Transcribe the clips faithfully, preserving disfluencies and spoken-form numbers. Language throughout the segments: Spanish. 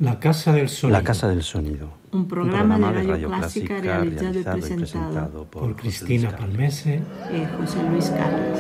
La Casa del Sonido. La Casa del Sonido. Un programa, un programa de Radio Clásica realizado, realizado y presentado, presentado por, por Cristina Palmese y José Luis Carles.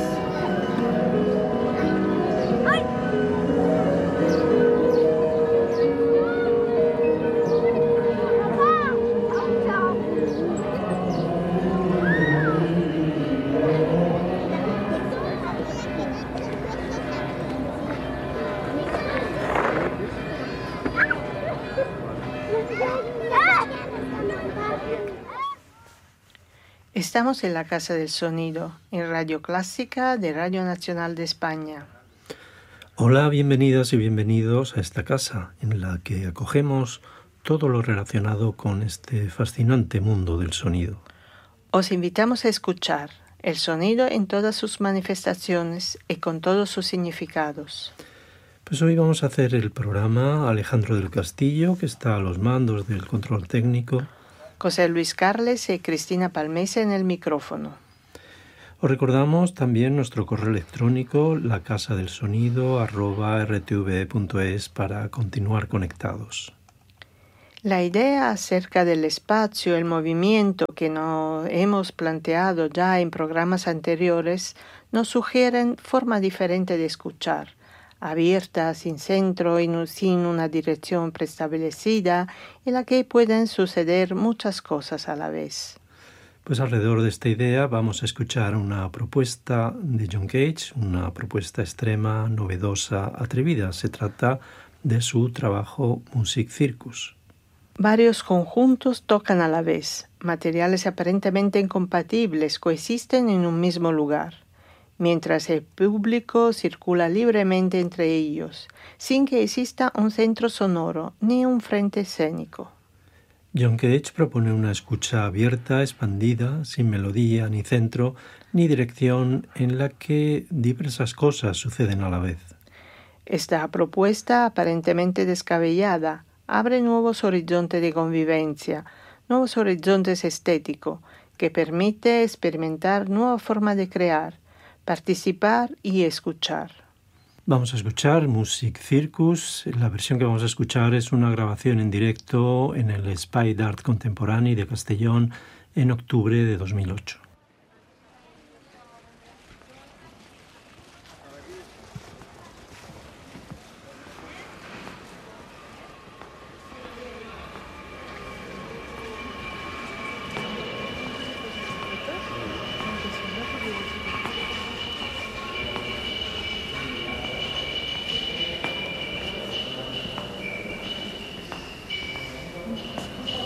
Estamos en la Casa del Sonido, en Radio Clásica de Radio Nacional de España. Hola, bienvenidas y bienvenidos a esta casa en la que acogemos todo lo relacionado con este fascinante mundo del sonido. Os invitamos a escuchar el sonido en todas sus manifestaciones y con todos sus significados. Pues hoy vamos a hacer el programa Alejandro del Castillo, que está a los mandos del control técnico. José Luis Carles y Cristina Palmese en el micrófono. Os recordamos también nuestro correo electrónico, lacasadelsonido arroba r t v punto es, para continuar conectados. La idea acerca del espacio, el movimiento que nos hemos planteado ya en programas anteriores, nos sugieren forma diferente de escuchar, abierta, sin centro y sin una dirección preestablecida, en la que pueden suceder muchas cosas a la vez. Pues alrededor de esta idea vamos a escuchar una propuesta de John Cage, una propuesta extrema, novedosa, atrevida. Se trata de su trabajo Music Circus. Varios conjuntos tocan a la vez. Materiales aparentemente incompatibles coexisten en un mismo lugar, mientras el público circula libremente entre ellos, sin que exista un centro sonoro ni un frente escénico. John Cage propone una escucha abierta, expandida, sin melodía, ni centro, ni dirección, en la que diversas cosas suceden a la vez. Esta propuesta, aparentemente descabellada, abre nuevos horizontes de convivencia, nuevos horizontes estéticos, que permite experimentar nuevas formas de crear, participar y escuchar. Vamos a escuchar Music Circus. La versión que vamos a escuchar es una grabación en directo en el Espai d'Art Contemporani de Castellón en octubre de dos mil ocho.